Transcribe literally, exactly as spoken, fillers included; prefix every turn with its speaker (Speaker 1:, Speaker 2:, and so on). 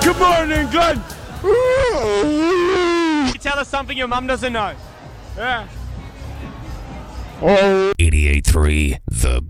Speaker 1: Good morning, Glenn. Tell us something your mum doesn't know. Yeah.
Speaker 2: eighty-eight point three The